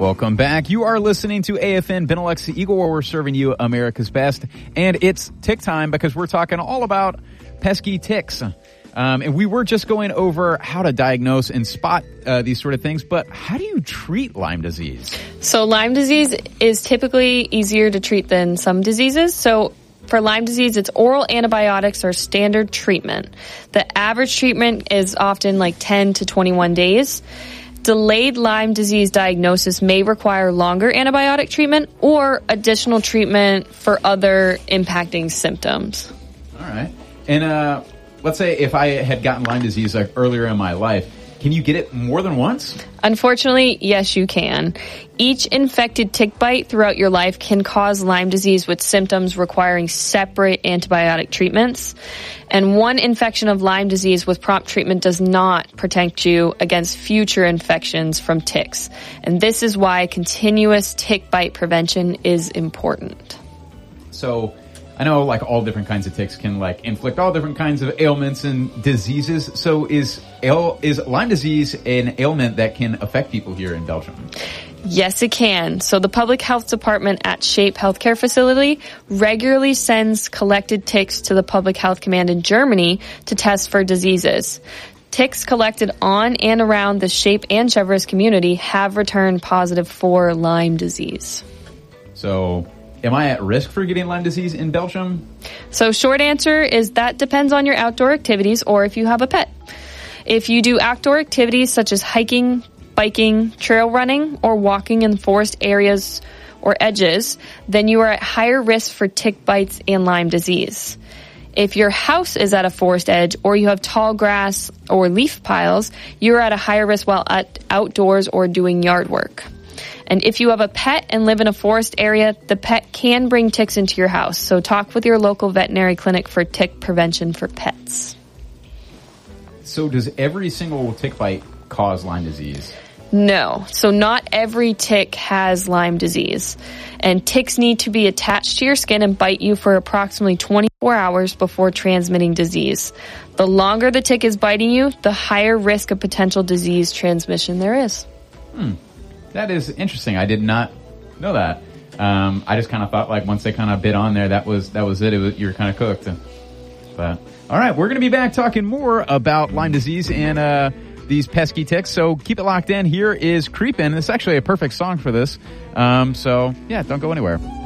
Welcome back. You are listening to AFN Benelux Eagle, where we're serving you America's best. And it's tick time because we're talking all about pesky ticks. And we were just going over how to diagnose and spot these sort of things. But how do you treat Lyme disease? So Lyme disease is typically easier to treat than some diseases. So for Lyme disease, it's oral antibiotics or standard treatment. The average treatment is often like 10 to 21 days. Delayed Lyme disease diagnosis may require longer antibiotic treatment or additional treatment for other impacting symptoms. All right. And let's say if I had gotten Lyme disease like earlier in my life, can you get it more than once? Unfortunately, yes, you can. Each infected tick bite throughout your life can cause Lyme disease with symptoms requiring separate antibiotic treatments. And one infection of Lyme disease with prompt treatment does not protect you against future infections from ticks. And this is why continuous tick bite prevention is important. So I know like all different kinds of ticks can like inflict all different kinds of ailments and diseases. So is Lyme disease an ailment that can affect people here in Belgium? Yes, it can. So the public health department at Shape Healthcare Facility regularly sends collected ticks to the public health command in Germany to test for diseases. Ticks collected on and around the Shape and Chevreuse community have returned positive for Lyme disease. So am I at risk for getting Lyme disease in Belgium? So short answer is that depends on your outdoor activities or if you have a pet. If you do outdoor activities such as hiking, biking, trail running, or walking in forest areas or edges, then you are at higher risk for tick bites and Lyme disease. If your house is at a forest edge or you have tall grass or leaf piles, you're at a higher risk while outdoors or doing yard work. And if you have a pet and live in a forest area, the pet can bring ticks into your house. So talk with your local veterinary clinic for tick prevention for pets. So does every single tick bite cause Lyme disease? No. So not every tick has Lyme disease. And ticks need to be attached to your skin and bite you for approximately 24 hours before transmitting disease. The longer the tick is biting you, the higher risk of potential disease transmission there is. That is interesting. I did not know that. I just kind of thought like once they kind of bit on there, that was it. You were kind of cooked. But all right, we're going to be back talking more about Lyme disease and these pesky ticks. So keep it locked in. Here is Creepin'. It's actually a perfect song for this. So yeah, don't go anywhere.